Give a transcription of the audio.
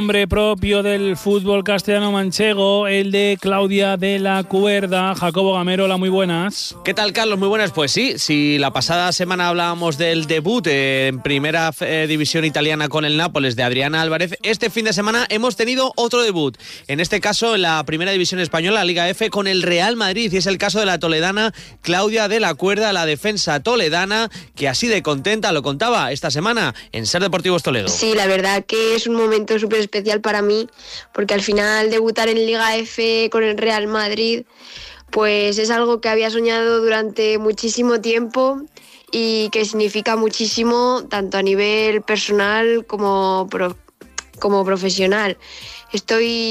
Nombre propio del fútbol castellano manchego, el de Claudia de la Cuerda. Jacobo Gamero, hola, muy buenas. ¿Qué tal, Carlos? Muy buenas. Pues sí, si la pasada semana hablábamos del debut en primera división italiana con el Nápoles de Adriana Álvarez, este fin de semana hemos tenido otro debut. En este caso, en la primera división española, Liga F, con el Real Madrid. Y es el caso de la toledana Claudia de la Cuerda, la defensa toledana, que así de contenta lo contaba esta semana en Ser Deportivos Toledo. Sí, la verdad que es un momento súper especial para mí, porque al final debutar en Liga F con el Real Madrid, pues es algo que había soñado durante muchísimo tiempo y que significa muchísimo tanto a nivel personal como profesional. Estoy